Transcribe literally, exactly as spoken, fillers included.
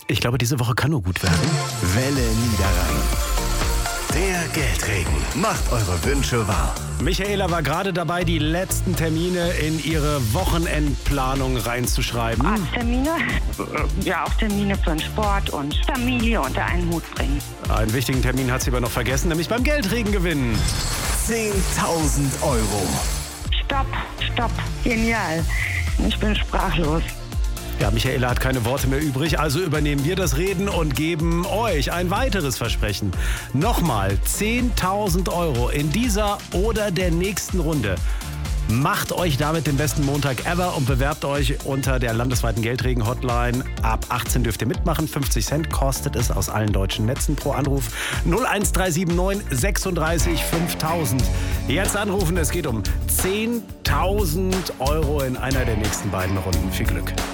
Ich glaube, diese Woche kann nur gut werden. Welle Niederrhein. Der Geldregen macht eure Wünsche wahr. Michaela war gerade dabei, die letzten Termine in ihre Wochenendplanung reinzuschreiben. Arzttermine, ja auch Termine für den Sport und Familie unter einen Hut bringen. Einen wichtigen Termin hat sie aber noch vergessen, nämlich beim Geldregen gewinnen. zehntausend Euro. Stopp, stopp, genial. Ich bin sprachlos. Ja, Michaela hat keine Worte mehr übrig, also übernehmen wir das Reden und geben euch ein weiteres Versprechen. Nochmal zehntausend Euro in dieser oder der nächsten Runde. Macht euch damit den besten Montag ever und bewerbt euch unter der landesweiten Geldregen-Hotline. Ab achtzehn dürft ihr mitmachen. fünfzig Cent kostet es aus allen deutschen Netzen pro Anruf. null eins drei sieben neun sechsunddreißig fünftausend. Jetzt anrufen, es geht um zehntausend Euro in einer der nächsten beiden Runden. Viel Glück.